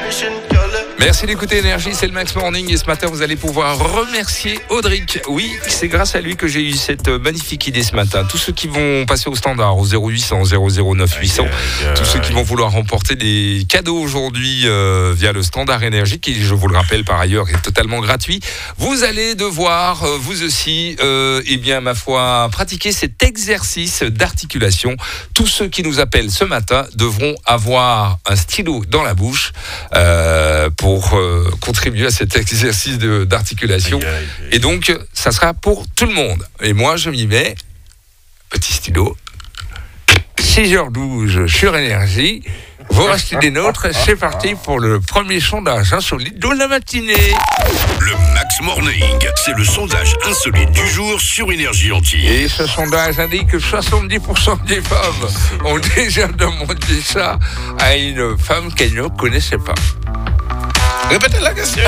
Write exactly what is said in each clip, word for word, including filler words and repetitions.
Merci d'écouter Énergie, c'est le Max Morning et ce matin vous allez pouvoir remercier Audric. Oui, c'est grâce à lui que j'ai eu cette magnifique idée ce matin. Tous ceux qui vont passer au standard au zéro huit cents zéro zéro neuf huit cents, tous ceux qui vont vouloir remporter des cadeaux aujourd'hui euh, via le standard Énergie, qui je vous le rappelle par ailleurs est totalement gratuit, vous allez devoir euh, vous aussi, euh, eh bien ma foi, pratiquer cet exercice d'articulation. Tous ceux qui nous appellent ce matin devront avoir un stylo dans la bouche euh, pour pour euh, contribuer à cet exercice de, d'articulation. Aïe, aïe, aïe. Et donc, ça sera pour tout le monde. Et moi, je m'y mets, petit stylo, six heures douze sur Énergie. Vous restez des nôtres, c'est parti pour le premier sondage insolite de la matinée. Le Max Morning, c'est le sondage insolite du jour sur Énergie Antille. Et ce sondage indique que soixante-dix pour cent des femmes ont déjà demandé ça à une femme qu'elles ne connaissaient pas. Répétez la question.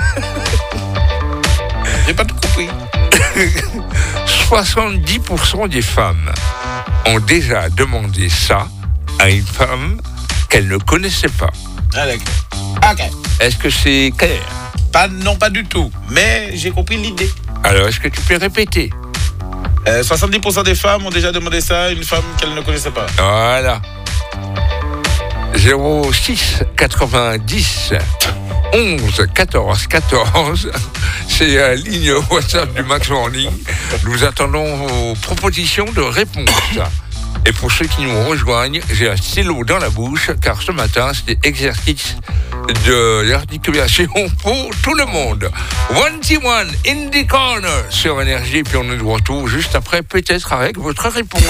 J'ai pas tout compris. soixante-dix pour cent des femmes ont déjà demandé ça à une femme qu'elles ne connaissaient pas. Ah d'accord. Ok. Est-ce que c'est clair? Pas, non, pas du tout. Mais j'ai compris l'idée. Alors, est-ce que tu peux répéter? euh, soixante-dix pour cent des femmes ont déjà demandé ça à une femme qu'elles ne connaissaient pas. Voilà. zéro six quatre-vingt-dix onze quatorze quatorze, c'est la ligne WhatsApp du Max Morning. Nous attendons vos propositions de réponse. Et pour ceux qui nous rejoignent, j'ai un stylo dans la bouche, car ce matin, c'est exercice de l'articulation pour tout le monde. One T one in the corner sur Énergie, puis on est de retour juste après, peut-être avec votre réponse.